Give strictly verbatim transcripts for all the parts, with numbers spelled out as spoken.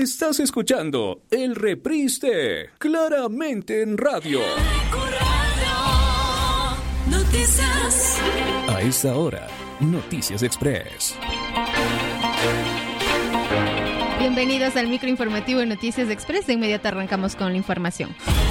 Estás escuchando el reprise de Claramente en Radio. Noticias. A esta hora, Noticias Express. Bienvenidos al microinformativo de Noticias Express. De inmediato arrancamos con la información.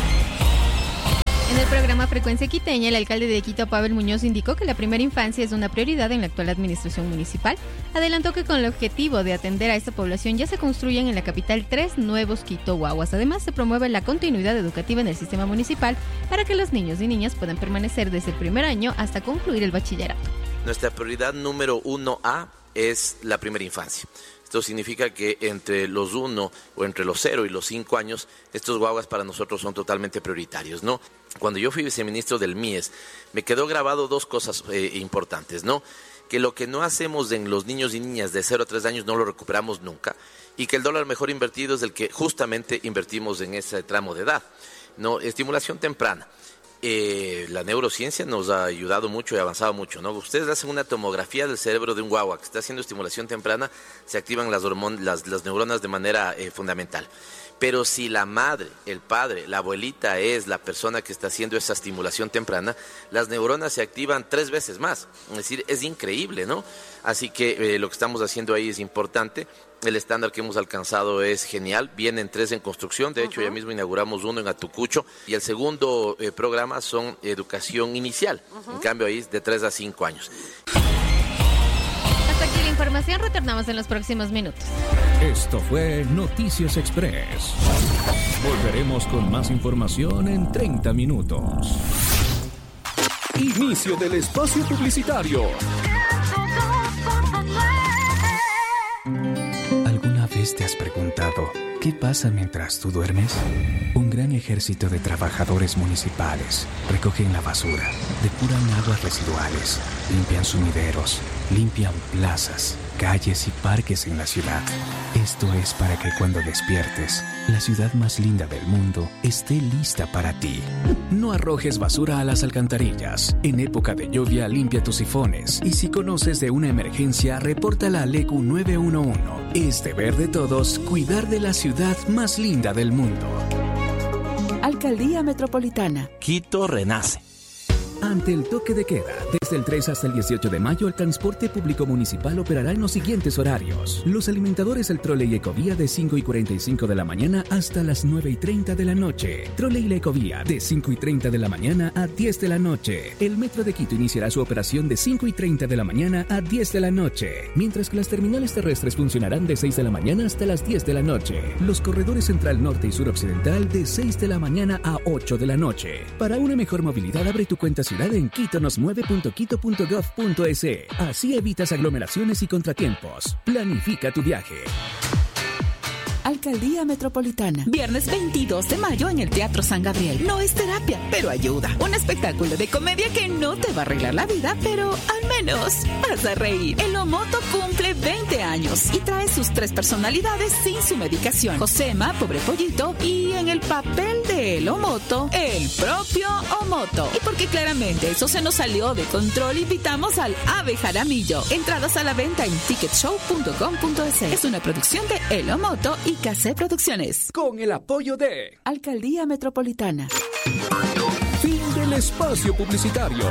En el programa Frecuencia Quiteña, el alcalde de Quito, Pavel Muñoz, indicó que la primera infancia es una prioridad en la actual administración municipal. Adelantó que con el objetivo de atender a esta población ya se construyen en la capital tres nuevos Quito Guaguas. Además, se promueve la continuidad educativa en el sistema municipal para que los niños y niñas puedan permanecer desde el primer año hasta concluir el bachillerato. Nuestra prioridad número uno A es la primera infancia. Esto significa que entre los uno o entre los cero y los cinco años, estos guaguas para nosotros son totalmente prioritarios, ¿no? Cuando yo fui viceministro del M I E S, me quedó grabado dos cosas eh, importantes, ¿no? Que lo que no hacemos en los niños y niñas de cero a tres años no lo recuperamos nunca, y que el dólar mejor invertido es el que justamente invertimos en ese tramo de edad, ¿no? Estimulación temprana. Eh, la neurociencia nos ha ayudado mucho y ha avanzado mucho, ¿no? Ustedes hacen una tomografía del cerebro de un guagua que está haciendo estimulación temprana, se activan las, hormon- las, las neuronas de manera eh, fundamental. Pero si la madre, el padre, la abuelita es la persona que está haciendo esa estimulación temprana, las neuronas se activan tres veces más. Es decir, es increíble, ¿no? Así que eh, lo que estamos haciendo ahí es importante. El estándar que hemos alcanzado es genial. Vienen tres en construcción. De hecho, uh-huh. ya mismo inauguramos uno en Atucucho. Y el segundo eh, programa son educación inicial. Uh-huh. En cambio, ahí es de tres a cinco años. Hasta aquí la información. Retornamos en los próximos minutos. Esto fue Noticias Express. Volveremos con más información en treinta minutos. Inicio del espacio publicitario. ¿Alguna vez te has preguntado qué pasa mientras tú duermes? Un gran ejército de trabajadores municipales recogen la basura, depuran aguas residuales, limpian sumideros, limpian plazas, calles y parques en la ciudad. Esto es para que cuando despiertes, la ciudad más linda del mundo esté lista para ti. No arrojes basura a las alcantarillas. En época de lluvia, limpia tus sifones. Y si conoces de una emergencia, repórtala al E Q nueve uno uno. Es deber de todos cuidar de la ciudad más linda del mundo. Alcaldía Metropolitana. Quito renace. Ante el toque de queda, desde el tres hasta el dieciocho de mayo, el transporte público municipal operará en los siguientes horarios. Los alimentadores el Trole y Ecovía de cinco y cuarenta y cinco de la mañana hasta las nueve y treinta de la noche. Trole y la Ecovía de cinco y treinta de la mañana a diez de la noche. El Metro de Quito iniciará su operación de cinco y treinta de la mañana a diez de la noche, mientras que las terminales terrestres funcionarán de seis de la mañana hasta las diez de la noche. Los corredores Central Norte y Sur Occidental de seis de la mañana a ocho de la noche. Para una mejor movilidad, abre tu cuenta ciudad en quito nos mueve punto quito punto gov punto es. Así evitas aglomeraciones y contratiempos. Planifica tu viaje. Alcaldía Metropolitana. Viernes veintidós de mayo en el Teatro San Gabriel. No es terapia, pero ayuda. Un espectáculo de comedia que no te va a arreglar la vida, pero al menos vas a reír. El Omoto cumple veinte años y trae sus tres personalidades sin su medicación. Josema, pobre pollito, y en el papel de El Omoto, el propio Omoto. Y porque claramente eso se nos salió de control, invitamos al Ave Jaramillo. Entradas a la venta en ticket show punto com punto es. Es una producción de El Omoto y Casé Producciones. Con el apoyo de Alcaldía Metropolitana. Fin del espacio publicitario.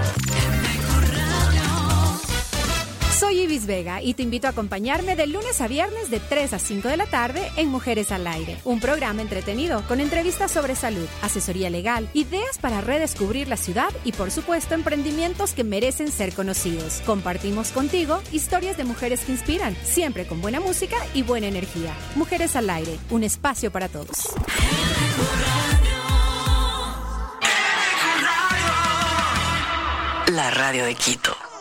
Soy Ibis Vega y te invito a acompañarme de lunes a viernes de tres a cinco de la tarde en Mujeres al Aire, un programa entretenido con entrevistas sobre salud, asesoría legal, ideas para redescubrir la ciudad y por supuesto emprendimientos que merecen ser conocidos. Compartimos contigo historias de mujeres que inspiran, siempre con buena música y buena energía. Mujeres al Aire, un espacio para todos. La radio de Quito.